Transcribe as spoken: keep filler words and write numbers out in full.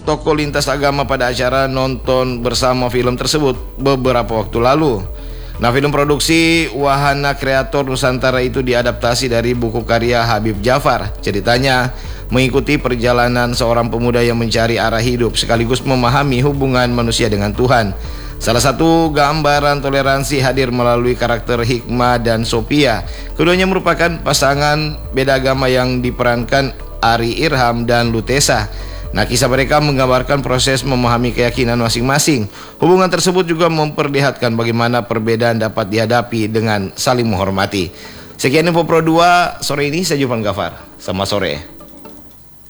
tokoh lintas agama pada acara nonton bersama film tersebut beberapa waktu lalu. Nah, film produksi Wahana Kreator Nusantara itu diadaptasi dari buku karya Habib Jafar. Ceritanya mengikuti perjalanan seorang pemuda yang mencari arah hidup sekaligus memahami hubungan manusia dengan Tuhan. Salah satu gambaran toleransi hadir melalui karakter Hikmah dan Sophia. Keduanya merupakan pasangan beda agama yang diperankan Ari Irham dan Lutesa. Nah, kisah mereka menggambarkan proses memahami keyakinan masing-masing. Hubungan tersebut juga memperlihatkan bagaimana perbedaan dapat dihadapi dengan saling menghormati. Sekian info Pro dua sore ini, saya Jufan Gafar. Selamat sore.